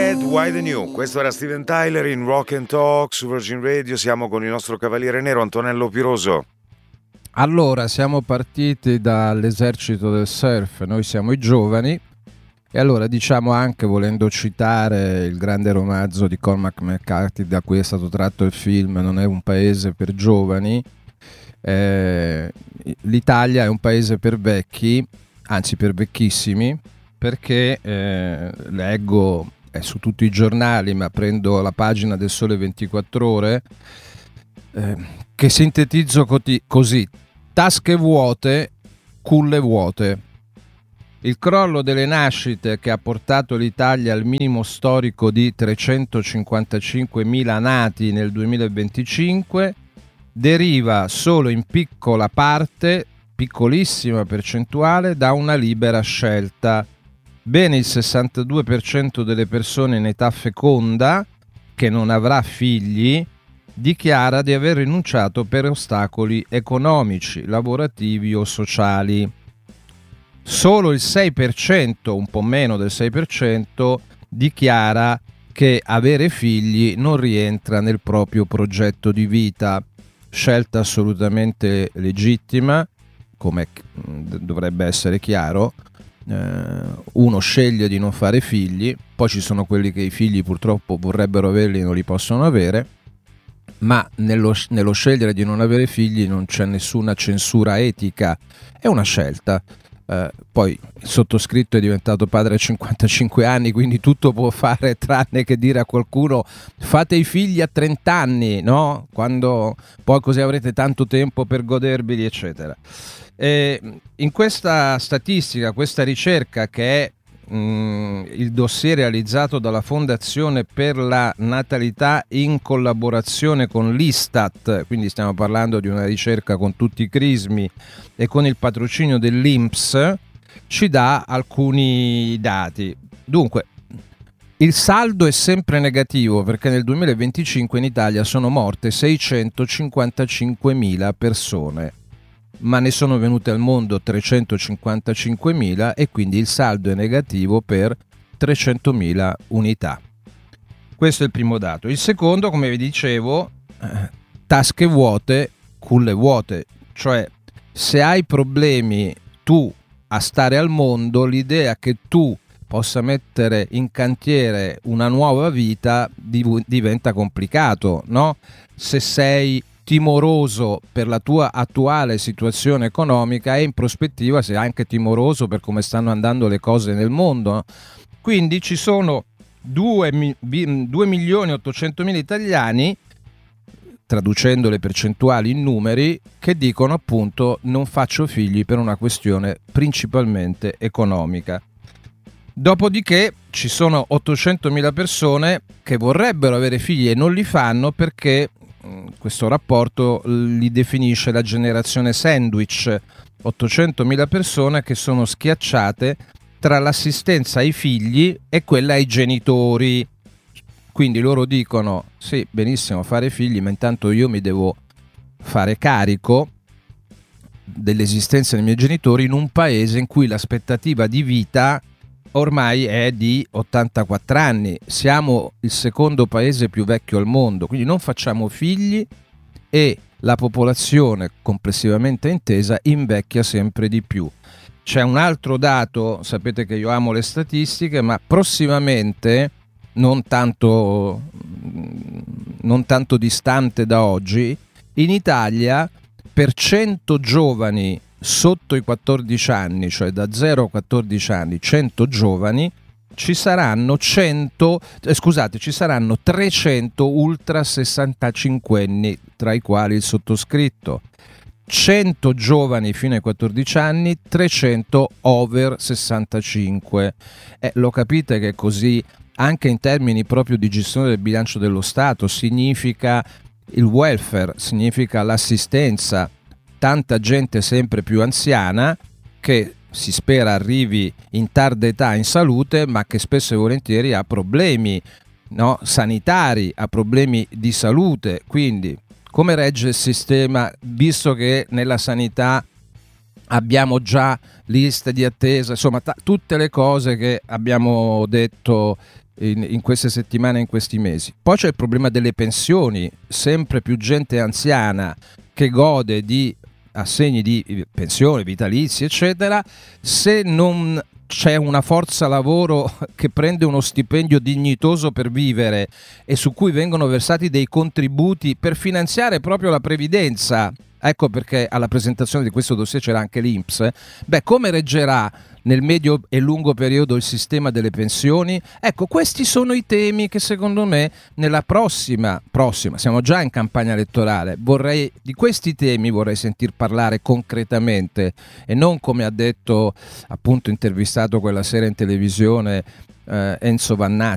Red, White and New. Questo era Steven Tyler in Rock and Talk su Virgin Radio. Siamo con il nostro cavaliere nero Antonello Piroso. Allora, siamo partiti dall'esercito del surf, noi siamo i giovani, e allora diciamo anche, volendo citare il grande romanzo di Cormac McCarthy da cui è stato tratto il film Non è un paese per giovani, l'Italia è un paese per vecchi, anzi per vecchissimi, perché leggo, è su tutti i giornali, ma prendo la pagina del Sole 24 Ore, che sintetizzo così: tasche vuote, culle vuote. Il crollo delle nascite, che ha portato l'Italia al minimo storico di 355.000 nati nel 2025, deriva solo in piccola parte, piccolissima percentuale, da una libera scelta. Bene il 62% delle persone in età feconda, che non avrà figli, dichiara di aver rinunciato per ostacoli economici, lavorativi o sociali. Solo il 6%, un po' meno del 6%, dichiara che avere figli non rientra nel proprio progetto di vita. Scelta assolutamente legittima, come dovrebbe essere chiaro. Uno sceglie di non fare figli, poi ci sono quelli che i figli purtroppo vorrebbero averli e non li possono avere, ma nello scegliere di non avere figli non c'è nessuna censura etica, è una scelta. Poi il sottoscritto è diventato padre a 55 anni, quindi tutto può fare tranne che dire a qualcuno fate i figli a 30 anni, no? Quando poi così avrete tanto tempo per goderbeli, eccetera. In questa statistica, questa ricerca, che è il dossier realizzato dalla Fondazione per la Natalità in collaborazione con l'Istat, quindi stiamo parlando di una ricerca con tutti i crismi e con il patrocinio dell'INPS, ci dà alcuni dati. Dunque, il saldo è sempre negativo, perché nel 2025 in Italia sono morte 655.000 persone, ma ne sono venute al mondo 355.000 e quindi il saldo è negativo per 300.000 unità. Questo è il primo dato. Il secondo, come vi dicevo, tasche vuote, culle vuote, cioè se hai problemi tu a stare al mondo, l'idea che tu possa mettere in cantiere una nuova vita diventa complicato, no? Se sei timoroso per la tua attuale situazione economica e in prospettiva sei anche timoroso per come stanno andando le cose nel mondo. Quindi ci sono 2.800.000 italiani, traducendo le percentuali in numeri, che dicono appunto non faccio figli per una questione principalmente economica. Dopodiché ci sono 800.000 persone che vorrebbero avere figli e non li fanno perché questo rapporto li definisce la generazione sandwich. 800.000 persone che sono schiacciate tra l'assistenza ai figli e quella ai genitori. Quindi loro dicono sì, benissimo fare figli, ma intanto io mi devo fare carico dell'esistenza dei miei genitori in un paese in cui l'aspettativa di vita ormai è di 84 anni, siamo il secondo paese più vecchio al mondo, quindi non facciamo figli e la popolazione complessivamente intesa invecchia sempre di più. C'è un altro dato, sapete che io amo le statistiche, ma prossimamente, non tanto distante da oggi, in Italia per 100 giovani sotto i 14 anni, cioè da 0 a 14 anni, 100 giovani, ci saranno 300 ultra 65enni, tra i quali il sottoscritto. 100 giovani fino ai 14 anni, 300 over 65. Lo capite che così, anche in termini proprio di gestione del bilancio dello Stato, significa il welfare, significa l'assistenza. Tanta gente sempre più anziana che si spera arrivi in tarda età in salute, ma che spesso e volentieri ha problemi, no, sanitari, ha problemi di salute. Quindi come regge il sistema, visto che nella sanità abbiamo già liste di attesa, insomma tutte le cose che abbiamo detto in queste settimane, in questi mesi. Poi c'è il problema delle pensioni, sempre più gente anziana che gode di assegni di pensione, vitalizi, eccetera. Se non c'è una forza lavoro che prende uno stipendio dignitoso per vivere e su cui vengono versati dei contributi per finanziare proprio la previdenza, ecco perché alla presentazione di questo dossier c'era anche l'INPS, come reggerà nel medio e lungo periodo il sistema delle pensioni? Ecco, questi sono i temi che secondo me nella prossima, siamo già in campagna elettorale, di questi temi vorrei sentir parlare concretamente e non come ha detto, appunto intervistato quella sera in televisione Enzo Vannacci,